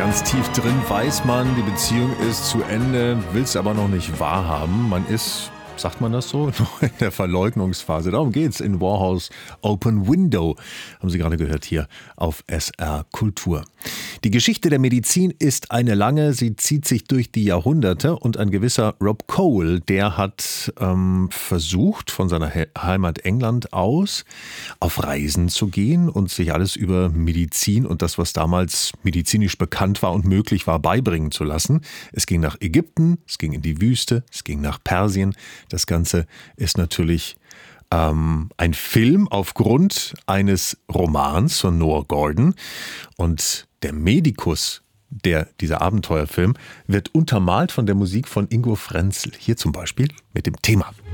Ganz tief drin weiß man, die Beziehung ist zu Ende, will es aber noch nicht wahrhaben. Man ist, sagt man das so, noch in der Verleugnungsphase. Darum geht's in Warhols Open Window. Haben Sie gerade gehört hier auf SR Kultur. Die Geschichte der Medizin ist eine lange, sie zieht sich durch die Jahrhunderte und ein gewisser Rob Cole, der hat versucht, von seiner Heimat England aus auf Reisen zu gehen und sich alles über Medizin und das, was damals medizinisch bekannt war und möglich war, beibringen zu lassen. Es ging nach Ägypten, es ging in die Wüste, es ging nach Persien. Das Ganze ist natürlich ein Film aufgrund eines Romans von Noah Gordon. Und der Medikus, dieser Abenteuerfilm, wird untermalt von der Musik von Ingo Frenzel. Hier zum Beispiel mit dem Thema.